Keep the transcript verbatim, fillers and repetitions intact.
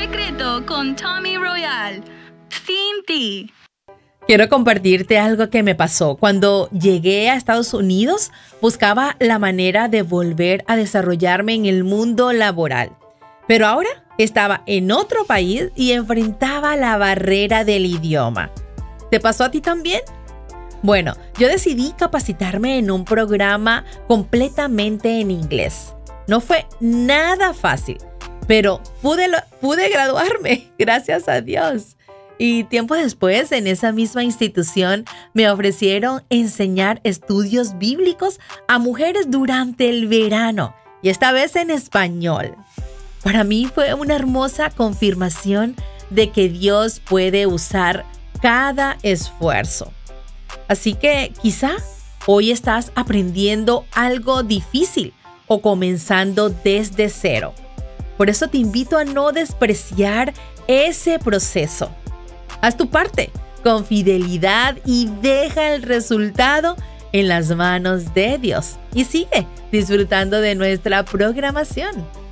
secreto con Tommy Royal. Sin ti. Quiero compartirte algo que me pasó. Cuando llegué a Estados Unidos, buscaba la manera de volver a desarrollarme en el mundo laboral. Pero ahora estaba en otro país y enfrentaba la barrera del idioma. ¿Te pasó a ti también? Bueno, yo decidí capacitarme en un programa completamente en inglés. No fue nada fácil, pero pude, pude graduarme, gracias a Dios. Y tiempo después, en esa misma institución, me ofrecieron enseñar estudios bíblicos a mujeres durante el verano, y esta vez en español. Para mí fue una hermosa confirmación de que Dios puede usar cada esfuerzo. Así que quizá hoy estás aprendiendo algo difícil o comenzando desde cero. Por eso te invito a no despreciar ese proceso. Haz tu parte con fidelidad y deja el resultado en las manos de Dios. Y sigue disfrutando de nuestra programación.